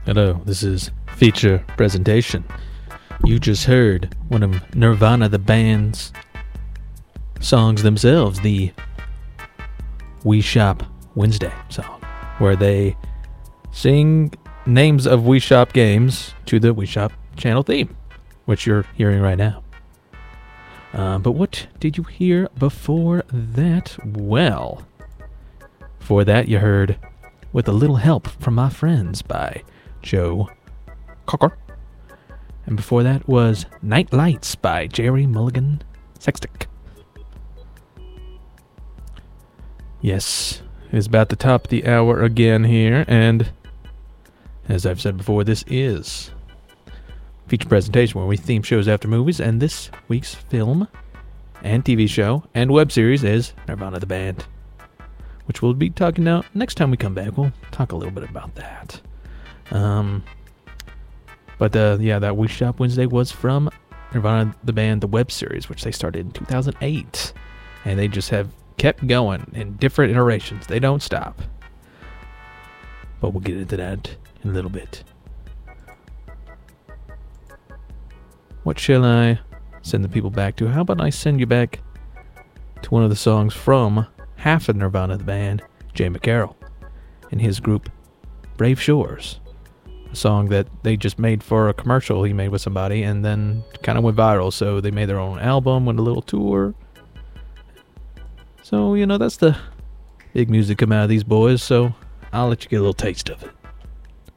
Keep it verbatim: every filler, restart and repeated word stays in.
Hello, this is feature presentation. You just heard one of Nirvana the band's songs themselves, the We Shop Wednesday song, where they sing names of Wii Shop games to the Wii Shop channel theme, which you're hearing right now. Uh, but what did you hear before that? Well, before that you heard With a Little Help from My Friends by Joe Cocker. And before that was Night Lights by Jerry Mulligan Sextic. Yes, it's about the top of the hour again here, and as I've said before, this is feature presentation where we theme shows after movies, and this week's film and T V show and web series is Nirvana the Band, which we'll be talking about next time we come back. We'll talk a little bit about that. Um, but uh, yeah, that We Shop Wednesday was from Nirvana the Band, the web series, which they started in two thousand eight, and they just have kept going in different iterations. They don't stop. But we'll get into that in a little bit. What shall I send the people back to? How about I send you back to one of the songs from half of Nirvana the Band, Jay McCarroll, and his group Brave Shores. A song that they just made for a commercial he made with somebody and then kind of went viral, so they made their own album, went a little tour. So, you know, that's the big music coming out of these boys, so I'll let you get a little taste of it.